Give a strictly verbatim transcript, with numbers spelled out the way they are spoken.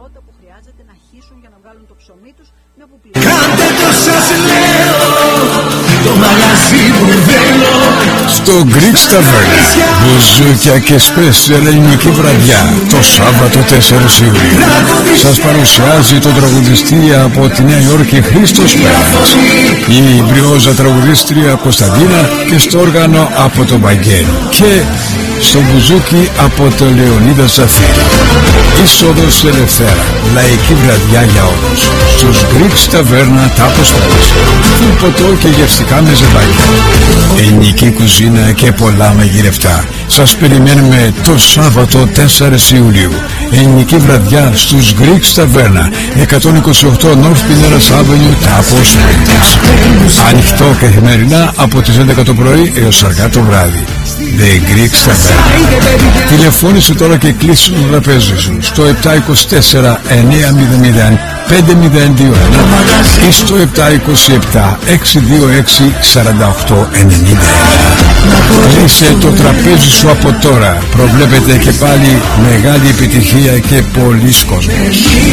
πρώτα που χρειάζεται να χύσουν για να βγάλουν το ψωμί τους με που Κάντε το σας λέω, το μαγαζί που θέλω. Στο Greek Tavern, μπουζούκια και σπέσια ελληνική βραδιά, το Σάββατο τέσσερις Ιουλίου. Σας παρουσιάζει τον τραγουδιστή από τη Νέα Υόρκη Χρήστος Πέρας, η μπριόζα τραγουδίστρια Κωνσταντίνα και στο όργανο από τον Βαγγέλη και στο μπουζούκι από το Λεωνίδα Ζαφύρη. Είσοδος ελευθέρα, λαϊκή βραδιά για όλους. Στους Greek Tavern Τάπος Πέρας, ποτό και γευστικά με ζευγάρια, ελληνική κουζίνα και πολλά μαγειρευτά. Σας περιμένουμε το Σάββατο τέσσερις Ιουλίου. Ελληνική βραδιά στους Greek Tavern, εκατόν είκοσι οκτώ North Pinellas Avenue, Τάπος Πέρας. Ανοιχτό καθημερινά από τις έντεκα το πρωί έως αργά το βράδυ. The Greek Tavern. Τηλεφώνησε τώρα και κλείσει το τραπέζι σου στο επτά είκοσι τέσσερα εννιά μηδέν μηδέν πέντε μηδέν δύο ένα ή στο επτά είκοσι επτά έξι δύο έξι τέσσερα οκτώ εννιά ένα. Κλείσε το τραπέζι σου από τώρα. Προβλέπετε και πάλι μεγάλη επιτυχία και πολλής κόσμος.